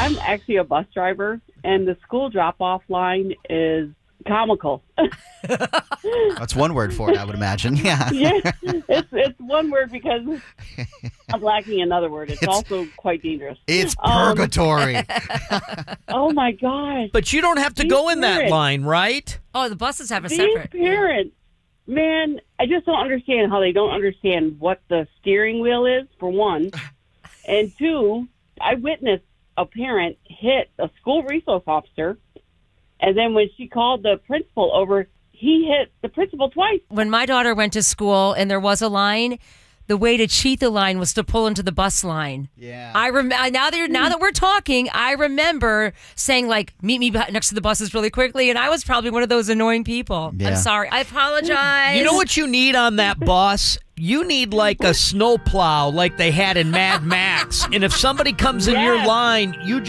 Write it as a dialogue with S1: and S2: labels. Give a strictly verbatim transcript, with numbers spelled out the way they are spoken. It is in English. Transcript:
S1: I'm actually a bus driver, and the school drop-off line is comical.
S2: That's one word for it, I would imagine. Yeah.
S1: Yeah, it's it's one word because I'm lacking another word. It's,
S2: It's-
S1: also quite dangerous.
S2: It's
S1: Um,
S2: purgatory.
S1: Oh, my gosh.
S3: But you don't have to
S1: These
S3: go in that
S1: parents-
S3: line, right?
S4: Oh, the buses have a
S1: These
S4: separate.
S1: parents, man, I just don't understand how they don't understand what the steering wheel is, for one. And two, I witnessed a parent hit a school resource officer, and then when she called the principal over, he hit the principal twice.
S4: When my daughter went to school and there was a line, the way to cheat the line was to pull into the bus line.
S2: Yeah.
S4: I rem- now that you're, now that we're talking, I remember saying like, "Meet me beh- next to the buses really quickly," and I was probably one of those annoying people.
S2: Yeah.
S4: I'm sorry. I apologize.
S3: You know what you need on that bus? You need like a snowplow like they had in Mad Max. And if somebody comes in your
S1: Yes.
S3: line, you